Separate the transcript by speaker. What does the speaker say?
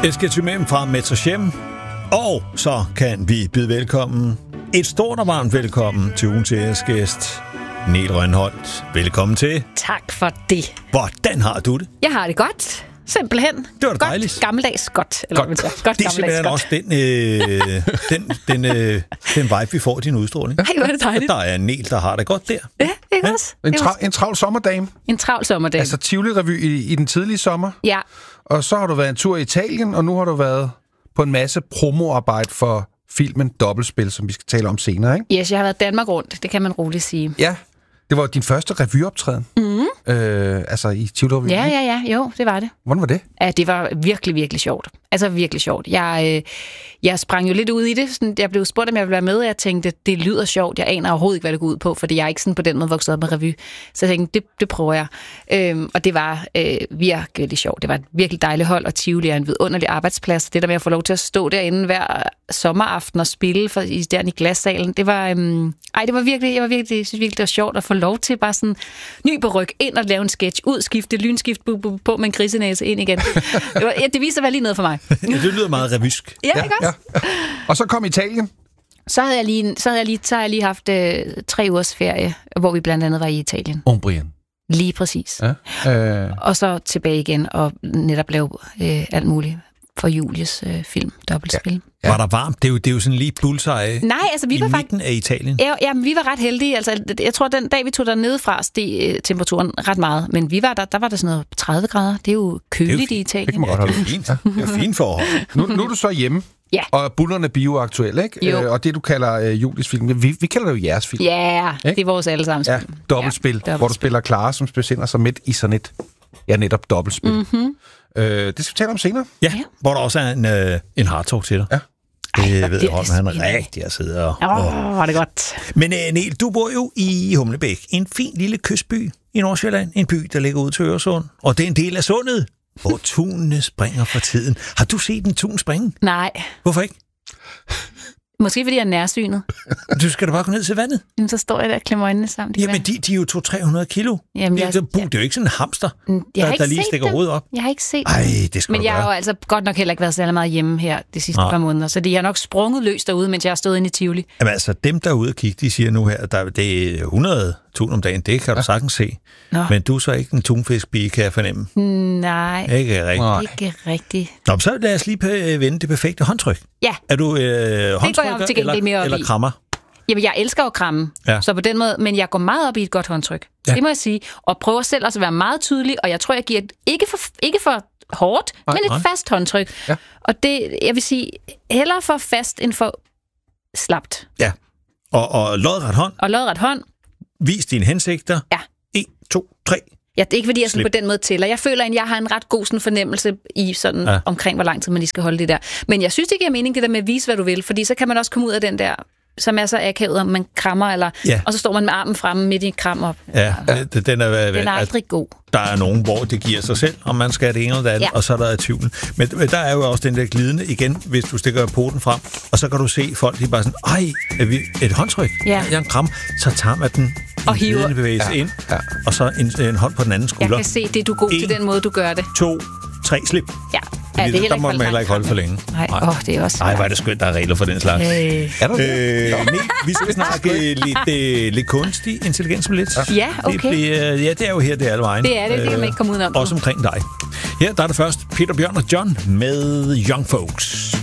Speaker 1: Esketymem fra Metrochem. Og så kan vi byde velkommen, et stort og varmt velkommen til ugens æresgæst, Niel Rønholt. Velkommen til.
Speaker 2: Tak for det.
Speaker 1: Hvordan har du det?
Speaker 2: Jeg har det godt. Simpelthen.
Speaker 1: Det var
Speaker 2: godt,
Speaker 1: dejligt.
Speaker 2: Gammeldags godt. Eller
Speaker 1: Godt.
Speaker 2: Godt
Speaker 1: Det er simpelthen også den vibe, vi får i din udstråling.
Speaker 2: Ej, hvor er det dejligt.
Speaker 1: Der er Niel, der har det godt der.
Speaker 2: Ja, ikke også?
Speaker 3: En travl sommerdame.
Speaker 2: En travl sommerdame.
Speaker 3: Altså Tivoli-revy i den tidlige sommer.
Speaker 2: Ja.
Speaker 3: Og så har du været en tur i Italien, og nu har du været på en masse promoarbejde for filmen Dobbeltspil, som vi skal tale om senere, ikke?
Speaker 2: Yes, jeg har været Danmark rundt. Det kan man roligt sige.
Speaker 3: Ja, det var din første revyoptræden. Altså i Tivoli-revy.
Speaker 2: Ja. Jo, det var det.
Speaker 3: Hvordan var det?
Speaker 2: Ja, det var virkelig, virkelig sjovt. Altså virkelig sjovt. Jeg sprang jo lidt ud i det. Sådan, jeg blev spurgt, om jeg ville være med, og jeg tænkte, det lyder sjovt. Jeg aner overhovedet ikke, hvad det går ud på, fordi jeg er ikke sådan på den måde vokset op med revy. Så jeg tænkte, det prøver jeg. Og det var virkelig sjovt. Det var et virkelig dejligt hold, og Tivoli er en vidunderlig arbejdsplads. Det der med at få lov til at stå derinde hver sommeraften og spille der i glassalen, det var, det var virkelig, jeg synes virkelig, det var sjovt at få lov til bare sådan ny på ryg ind og lave en sketch, udskifte, lynskift på med en grisenæse ind igen. Det viste sig at være lige noget for mig.
Speaker 1: Ja, det lyder meget revysk.
Speaker 2: Ja, ikke også?
Speaker 3: Ja. Og så kom Italien.
Speaker 2: Så har jeg lige haft 3 ugers ferie, hvor vi blandt andet var i Italien.
Speaker 3: Umbrien.
Speaker 2: Lige præcis.
Speaker 3: Ja.
Speaker 2: Og så tilbage igen og netop lave alt muligt for Julies film, Dobbeltspil.
Speaker 1: Ja. Var der varmt? Det er jo sådan lige bullseye.
Speaker 2: Nej, altså vi var faktisk
Speaker 1: midten af Italien.
Speaker 2: Ja, men vi var ret heldige. Altså, jeg tror, den dag vi tog dernede fra, steg temperaturen ret meget. Men vi var der var der sådan noget 30 grader. Det er jo køligt i Italien.
Speaker 3: Det kan man godt holde.
Speaker 1: Fint. Det er fint forhold.
Speaker 3: Nu er du så hjemme.
Speaker 2: Ja.
Speaker 3: Og bullerne er bioaktuelle, ikke? Og det, du kalder Julies film, vi kalder det jo jeres film.
Speaker 2: Ja, det er vores allesammens film.
Speaker 3: Dobbeltspil, hvor du spiller Clara, som befinder sig midt i sådan et, netop dobbeltspil.
Speaker 2: Mm-hmm.
Speaker 3: Det skal vi tale om senere.
Speaker 1: Ja, hvor der også er en hardtalk til dig.
Speaker 3: Ja.
Speaker 1: Det ved jeg, han rigtig har siddet og...
Speaker 2: var det godt.
Speaker 1: Men Niel, du bor jo i Humlebæk, en fin lille kystby i Nordsjælland. En by, der ligger ud til Øresund. Og det er en del af sundet, hvor tunene springer for tiden. Har du set en tun springe?
Speaker 2: Nej.
Speaker 1: Hvorfor ikke?
Speaker 2: Måske fordi jeg er nærsynet.
Speaker 1: Du skal da bare gå ned til vandet.
Speaker 2: Jamen, så står jeg der og klemmer øjnene sammen.
Speaker 1: Jamen, de er jo 200-300 kilo.
Speaker 2: Jamen,
Speaker 1: det er jo ikke sådan en hamster, der lige stikker hovedet op.
Speaker 2: Jeg har ikke set
Speaker 1: Ej, det skal
Speaker 2: Men jeg har jo altså godt nok heller ikke været særlig meget hjemme her de sidste par måneder, så de har nok sprunget løs derude, mens jeg har stået inde i Tivoli.
Speaker 1: Jamen altså, dem derude og kigge, de siger nu her, at det er 100 tun om dagen, det kan du sagtens se. Nå. Men du er så ikke en tunfiskpige, kan jeg fornemme.
Speaker 2: Nej.
Speaker 1: Ikke rigtigt.
Speaker 2: Ikke rigtigt.
Speaker 1: Nå, så lad os lige vende det perfekte håndtryk.
Speaker 2: Ja.
Speaker 1: Er du håndtrykker eller krammer? Jamen, jeg elsker at kramme, så på den måde, men jeg går meget op i et godt håndtryk. Ja. Det må jeg sige. Og prøver selv også at være meget tydelig, og jeg tror, jeg giver ikke for hårdt, men et fast håndtryk. Ja. Og det, jeg vil sige, hellere for fast end for slapt. Ja. Og lodret hånd.
Speaker 2: Og lodret hånd.
Speaker 1: Vis dine hensigter.
Speaker 2: Ja.
Speaker 1: 1, 2, 3.
Speaker 2: Ja, det er ikke, fordi jeg sådan på den måde tæller. Jeg føler, at jeg har en ret god sådan fornemmelse i sådan omkring, hvor lang tid man lige skal holde det der. Men jeg synes, det giver mening, det der med at vise, hvad du vil, fordi så kan man også komme ud af den der, som er så akavet, om man krammer, eller, og så står man med armen fremme midt i et kram op.
Speaker 1: Ja, den er
Speaker 2: aldrig god.
Speaker 1: Der er nogen, hvor det giver sig selv, om man skal det ene eller det andet, og så er der tvivlen. Men der er jo også den der glidende igen, hvis du stikker poten frem, og så kan du se folk, de er bare sådan, et håndtryk, en kram, så tager man den
Speaker 2: og
Speaker 1: glidende bevægelse ind, og så en hånd på den anden skulder.
Speaker 2: Jeg kan se, det er du god til den måde, du gør det.
Speaker 1: 2, 3, slip.
Speaker 2: Ja. Ja, det
Speaker 1: der må man heller ikke holde for længe.
Speaker 2: Nej, det er også...
Speaker 1: Nej, hvor er det skønt, der er regler for den slags.
Speaker 3: Er der det?
Speaker 1: Vi skal snakke lidt kunstig intelligens om lidt.
Speaker 2: Ja, okay.
Speaker 1: Det er jo her, det er alle vejen.
Speaker 2: Det er det, det kan man ikke komme udenom.
Speaker 1: Også omkring dig. Her der er det først Peter Bjørn og John med Young Folks.